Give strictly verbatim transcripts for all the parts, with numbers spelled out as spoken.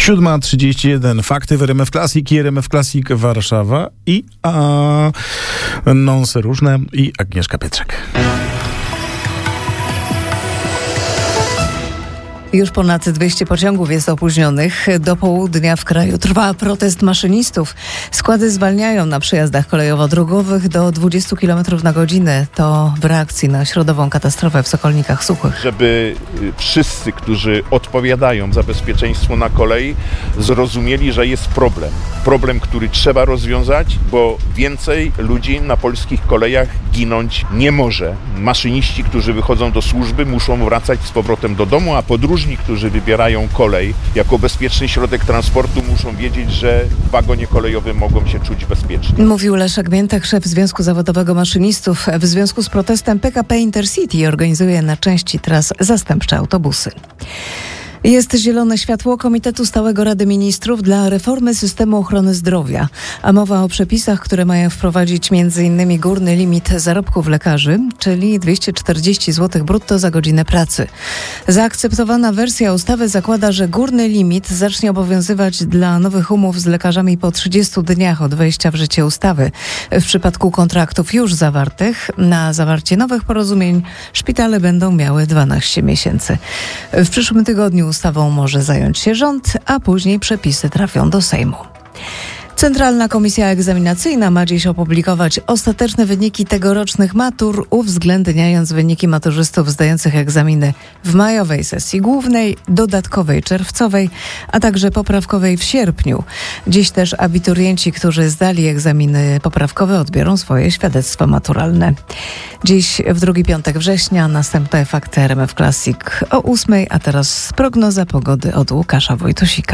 siódma trzydzieści jeden. Fakty w R M F Classic i R M F Classic Warszawa i a, nonsy różne i Agnieszka Pietrzak. Już ponad dwieście pociągów jest opóźnionych. Do południa w kraju trwa protest maszynistów. Składy zwalniają na przejazdach kolejowo-drogowych do dwadzieścia kilometrów na godzinę. To w reakcji na środową katastrofę w Sokolnikach Suchych. Żeby wszyscy, którzy odpowiadają za bezpieczeństwo na kolei, zrozumieli, że jest problem. Problem, który trzeba rozwiązać, bo więcej ludzi na polskich kolejach ginąć nie może. Maszyniści, którzy wychodzą do służby, muszą wracać z powrotem do domu, a podróżni, którzy wybierają kolej jako bezpieczny środek transportu, muszą wiedzieć, że w wagonie kolejowym mogą się czuć bezpiecznie. Mówił Leszek Miętek, szef Związku Zawodowego Maszynistów. W związku z protestem P K P Intercity organizuje na części tras zastępcze autobusy. Jest zielone światło Komitetu Stałego Rady Ministrów dla reformy systemu ochrony zdrowia, a mowa o przepisach, które mają wprowadzić między innymi górny limit zarobków lekarzy, czyli dwieście czterdzieści złotych brutto za godzinę pracy. Zaakceptowana wersja ustawy zakłada, że górny limit zacznie obowiązywać dla nowych umów z lekarzami po trzydziestu dniach od wejścia w życie ustawy. W przypadku kontraktów już zawartych na zawarcie nowych porozumień szpitale będą miały dwanaście miesięcy. W przyszłym tygodniu ustawą może zająć się rząd, a później przepisy trafią do Sejmu. Centralna Komisja Egzaminacyjna ma dziś opublikować ostateczne wyniki tegorocznych matur, uwzględniając wyniki maturzystów zdających egzaminy w majowej sesji głównej, dodatkowej czerwcowej, a także poprawkowej w sierpniu. Dziś też abiturienci, którzy zdali egzaminy poprawkowe, odbiorą swoje świadectwa maturalne. Dziś w drugi piątek września, następne fakty R M F Classic o ósmej, a teraz prognoza pogody od Łukasza Wojtusika.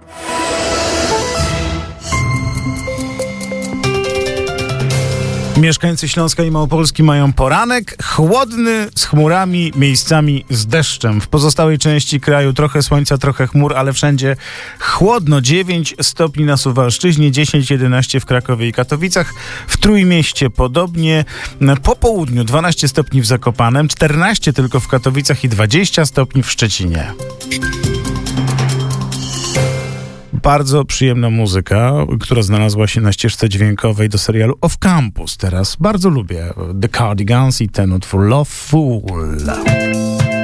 Mieszkańcy Śląska i Małopolski mają poranek chłodny, z chmurami, miejscami z deszczem. W pozostałej części kraju trochę słońca, trochę chmur, ale wszędzie chłodno. dziewięć stopni na Suwalszczyźnie, dziesięć jedenaście w Krakowie i Katowicach. W Trójmieście podobnie. Po południu dwanaście stopni w Zakopanem, czternaście tylko w Katowicach i dwadzieścia stopni w Szczecinie. Bardzo przyjemna muzyka, która znalazła się na ścieżce dźwiękowej do serialu Off Campus. Teraz bardzo lubię The Cardigans i ten utwór Love Fool.